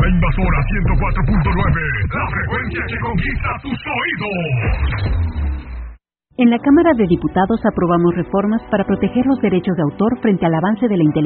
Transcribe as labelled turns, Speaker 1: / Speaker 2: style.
Speaker 1: La Invasora 104.9, la frecuencia que conquista tus oídos.
Speaker 2: En la Cámara de Diputados aprobamos reformas para proteger los derechos de autor frente al avance de la inteligencia